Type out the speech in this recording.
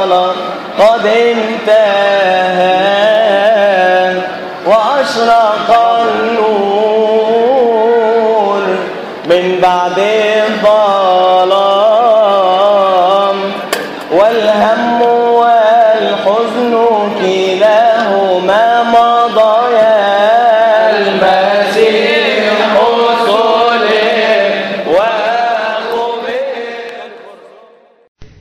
خلاص قد انتهى وأشرق النور من بعد الظلام والهم والحزن